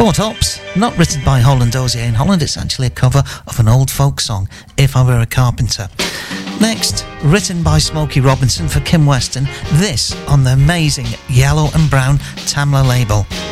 Four Tops, not written by Holland Dozier in Holland, it's actually a cover of an old folk song, If I Were a Carpenter. Next, written by Smokey Robinson for Kim Weston, this on the amazing Yellow and Brown Tamla label.